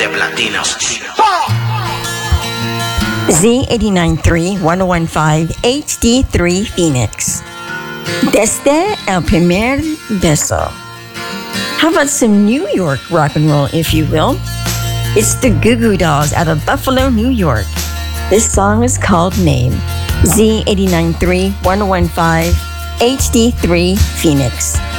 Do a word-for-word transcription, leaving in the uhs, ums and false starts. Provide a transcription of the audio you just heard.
de platino. Z eight nine three, one oh one five H D three Phoenix. Desde el primer beso. How about some New York rock and roll, if you will? It's the Goo Goo Dolls out of Buffalo, New York. This song is called Name. Z eight nine three, one oh one five H D three Phoenix.